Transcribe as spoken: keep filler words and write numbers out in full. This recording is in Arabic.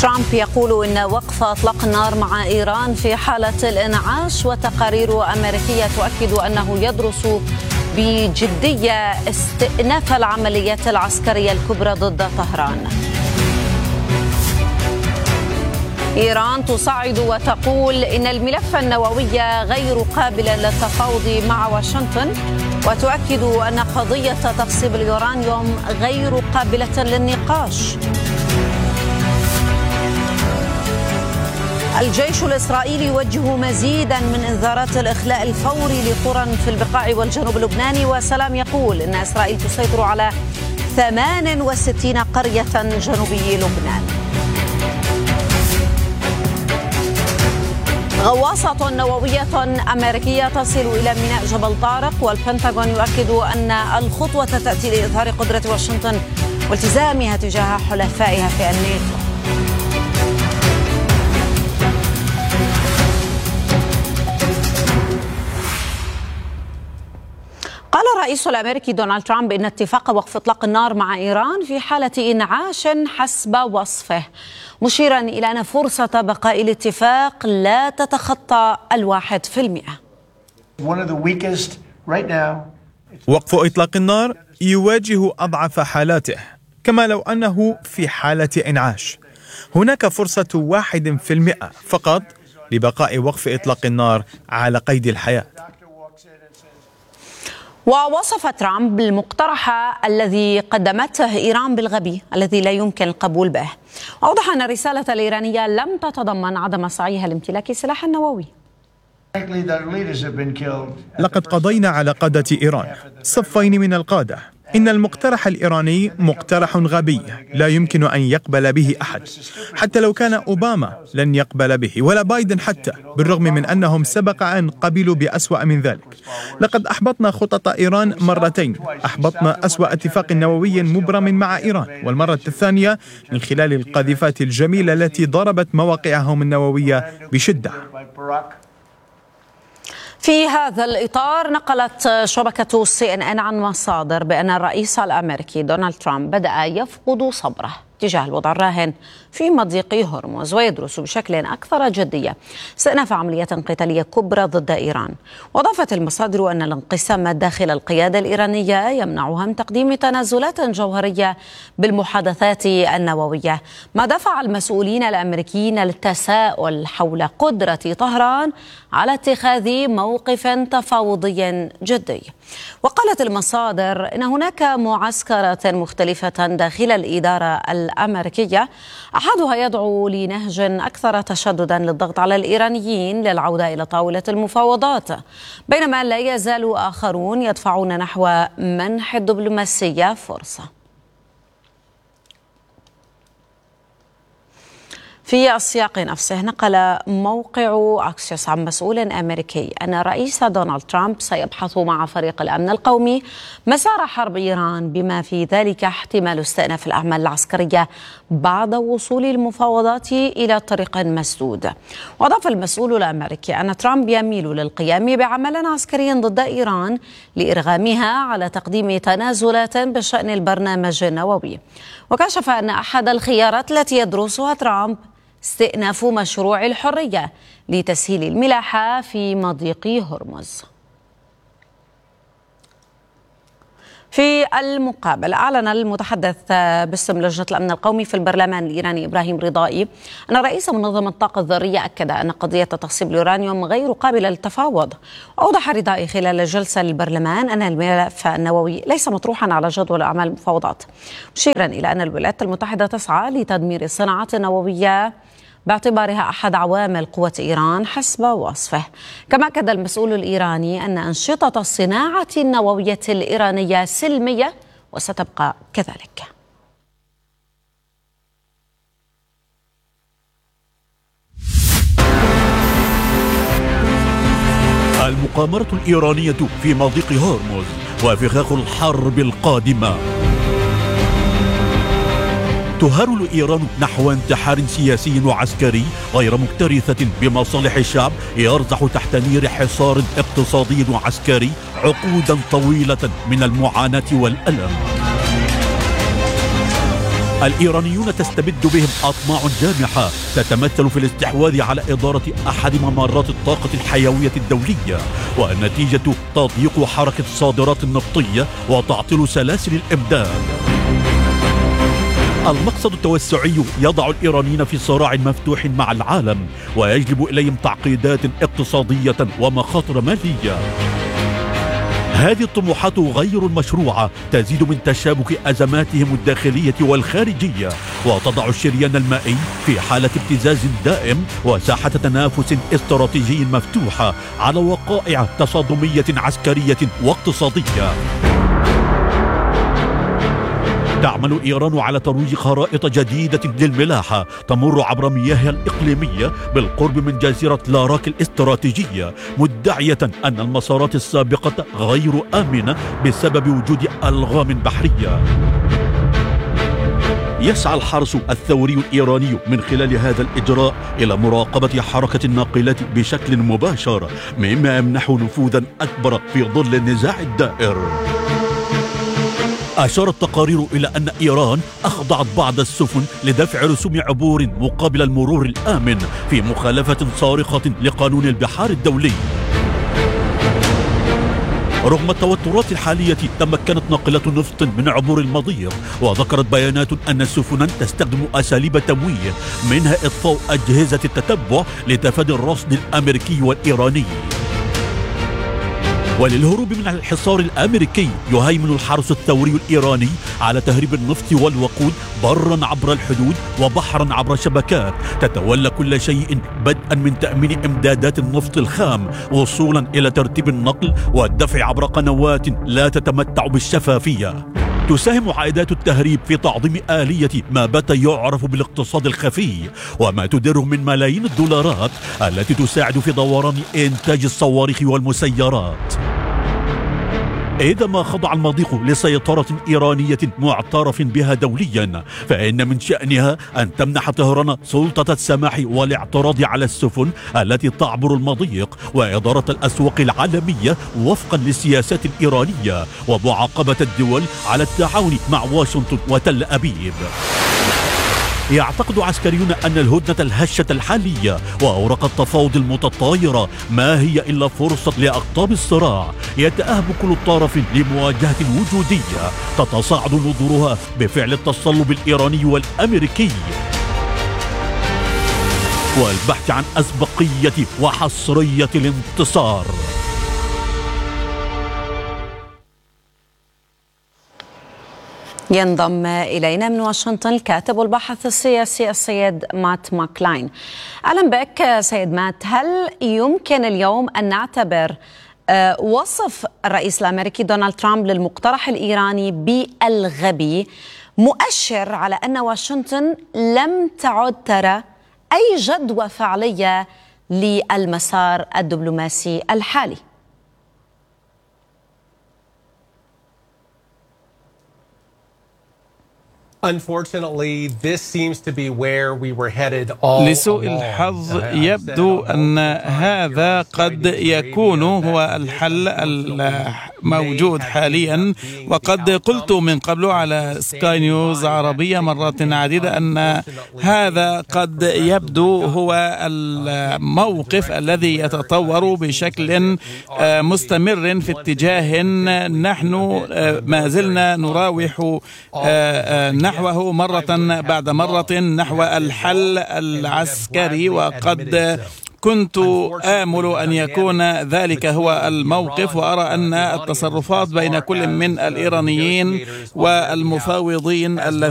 ترامب يقول إن وقف إطلاق النار مع إيران في حالة الإنعاش، وتقارير أمريكية تؤكد أنه يدرس بجدية استئناف العمليات العسكرية الكبرى ضد طهران. إيران تصعد وتقول إن الملف النووي غير قابل للتفاوض مع واشنطن، وتؤكد أن قضية تخصيب اليورانيوم غير قابلة للنقاش. الجيش الإسرائيلي يوجه مزيدا من إنذارات الإخلاء الفوري لقرى في البقاع والجنوب اللبناني، وسلام يقول إن إسرائيل تسيطر على ثمان وستين قرية جنوبي لبنان. غواصة نووية أمريكية تصل إلى ميناء جبل طارق، والبنتاغون يؤكد أن الخطوة تأتي لإظهار قدرة واشنطن والتزامها تجاه حلفائها في الناتو. قال الرئيس الأمريكي دونالد ترامب إن اتفاق وقف إطلاق النار مع إيران في حالة إنعاش حسب وصفه، مشيرا إلى أن فرصة بقاء الاتفاق لا تتخطى الواحد في المئة. وقف إطلاق النار يواجه أضعف حالاته، كما لو أنه في حالة إنعاش. هناك فرصة واحد في المئة فقط لبقاء وقف إطلاق النار على قيد الحياة. ووصف ترامب المقترح الذي قدمته إيران بالغبي الذي لا يمكن القبول به، وأوضح أن الرسالة الإيرانية لم تتضمن عدم سعيها لامتلاك سلاح نووي. لقد قضينا على قادة إيران، صفين من القادة. إن المقترح الإيراني مقترح غبي لا يمكن أن يقبل به أحد، حتى لو كان أوباما لن يقبل به، ولا بايدن حتى، بالرغم من أنهم سبق أن قبلوا بأسوأ من ذلك. لقد أحبطنا خطط إيران مرتين، أحبطنا أسوأ اتفاق نووي مبرم مع إيران، والمرة الثانية من خلال القذيفات الجميلة التي ضربت مواقعهم النووية بشدة. في هذا الإطار، نقلت شبكة سي إن إن عن مصادر بأن الرئيس الأمريكي دونالد ترامب بدأ يفقد صبره تجاه الوضع الراهن في مضيق هرمز، ويدرس بشكل أكثر جدية استئناف عمليات قتالية كبرى ضد إيران. وأضافت المصادر أن الانقسام داخل القيادة الإيرانية يمنعها من تقديم تنازلات جوهرية بالمحادثات النووية، ما دفع المسؤولين الأمريكيين للتساؤل حول قدرة طهران على اتخاذ موقف تفاوضي جدي. وقالت المصادر إن هناك معسكرات مختلفة داخل الإدارة الأمريكية، أحدها يدعو لنهج أكثر تشددا للضغط على الإيرانيين للعودة إلى طاولة المفاوضات، بينما لا يزال آخرون يدفعون نحو منح الدبلوماسية فرصة. في السياق نفسه، نقل موقع أكسيوس عن مسؤول أمريكي أن الرئيس دونالد ترامب سيبحث مع فريق الأمن القومي مسار حرب إيران، بما في ذلك احتمال استئناف الأعمال العسكرية بعد وصول المفاوضات إلى طريق مسدود. وأضاف المسؤول الأمريكي أن ترامب يميل للقيام بعمل عسكري ضد إيران لإرغامها على تقديم تنازلات بشأن البرنامج النووي. وكشف أن أحد الخيارات التي يدرسها ترامب استئناف مشروع الحرية لتسهيل الملاحة في مضيق هرمز. في المقابل، أعلن المتحدث باسم لجنة الأمن القومي في البرلمان الإيراني إبراهيم رضائي أن رئيس منظمة الطاقة الذرية أكد أن قضية تخصيب اليورانيوم غير قابلة للتفاوض. أوضح رضائي خلال جلسة للبرلمان أن الملف النووي ليس مطروحا على جدول أعمال المفاوضات، مشيرا إلى أن الولايات المتحدة تسعى لتدمير الصناعات النووية باعتبارها أحد عوامل قوة إيران حسب وصفه. كما أكد المسؤول الإيراني أن أنشطة الصناعة النووية الإيرانية سلمية وستبقى كذلك. المقامرة الإيرانية في مضيق هرمز وفخاخ الحرب القادمة. تهرول إيران نحو انتحار سياسي وعسكري غير مكترثة بمصالح الشعب يرزح تحت نير حصار اقتصادي وعسكري عقودا طويلة من المعاناة والألم. الإيرانيون تستبد بهم أطماع جامحة تتمثل في الاستحواذ على إدارة أحد ممرات الطاقة الحيوية الدولية، والنتيجة تضييق حركة الصادرات النفطية وتعطيل سلاسل الإمداد. المقصد التوسعي يضع الإيرانيين في صراع مفتوح مع العالم ويجلب إليهم تعقيدات اقتصادية ومخاطر مالية. هذه الطموحات غير المشروعة تزيد من تشابك أزماتهم الداخلية والخارجية، وتضع الشريان المائي في حالة ابتزاز دائم وساحة تنافس استراتيجي مفتوحة على وقائع تصادمية عسكرية واقتصادية. تعمل إيران على ترويج خرائط جديدة للملاحة تمر عبر مياهها الإقليمية بالقرب من جزيرة لاراك الاستراتيجية، مدعية أن المسارات السابقة غير آمنة بسبب وجود ألغام بحرية. يسعى الحرس الثوري الإيراني من خلال هذا الإجراء إلى مراقبة حركة الناقلات بشكل مباشر، مما يمنح نفوذا أكبر في ظل النزاع الدائر. أشارت تقارير إلى أن إيران أخضعت بعض السفن لدفع رسوم عبور مقابل المرور الآمن في مخالفة صارخة لقانون البحار الدولي. رغم التوترات الحالية تمكنت ناقلة نفط من عبور المضيق، وذكرت بيانات أن السفن تستخدم أساليب تمويه منها إطفاء أجهزة التتبع لتفادي الرصد الأمريكي والإيراني. وللهروب من الحصار الأمريكي يهيمن الحرس الثوري الإيراني على تهريب النفط والوقود برا عبر الحدود وبحرا عبر شبكات تتولى كل شيء، بدءا من تأمين إمدادات النفط الخام وصولا إلى ترتيب النقل والدفع عبر قنوات لا تتمتع بالشفافية. تساهم عائدات التهريب في تعظيم آلية ما بات يعرف بالاقتصاد الخفي، وما تدره من ملايين الدولارات التي تساعد في دوران إنتاج الصواريخ والمسيرات. إذا ما خضع المضيق لسيطرة إيرانية معترف بها دوليا، فإن من شأنها أن تمنح طهران سلطة السماح والاعتراض على السفن التي تعبر المضيق، وإدارة الأسواق العالمية وفقا للسياسات الإيرانية، ومعاقبة الدول على التعاون مع واشنطن وتل أبيب. يعتقد عسكريون أن الهدنة الهشة الحالية وأوراق التفاوض المتطايرة ما هي إلا فرصة لأقطاب الصراع يتأهب كل طرف لمواجهة وجودية تتصاعد نظورها بفعل التصلب الإيراني والأمريكي، والبحث عن أسبقية وحصرية الانتصار. ينضم إلينا من واشنطن الكاتب والباحث السياسي السيد مات ماكلاين. أهلا بك سيد مات. هل يمكن اليوم أن نعتبر وصف الرئيس الأمريكي دونالد ترامب للمقترح الإيراني بالغبي مؤشر على أن واشنطن لم تعد ترى أي جدوى فعلية للمسار الدبلوماسي الحالي؟ لسوء الحظ يبدو أن هذا قد يكون هو الحل الموجود حاليا، وقد قلت من قبل على سكاي نيوز عربية مرات عديدة أن هذا قد يبدو هو الموقف الذي يتطور بشكل مستمر في اتجاه نحن ما زلنا نراوح نحوه مرة بعد مرة، نحو الحل العسكري، وقد كنت آمل أن يكون ذلك هو الموقف، وأرى أن التصرفات بين كل من الإيرانيين والمفاوضين الذين